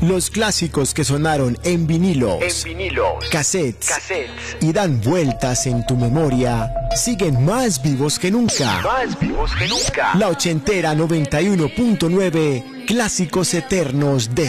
Los clásicos que sonaron en vinilos, cassettes y dan vueltas en tu memoria siguen más vivos que nunca. La ochentera 91.9, clásicos eternos de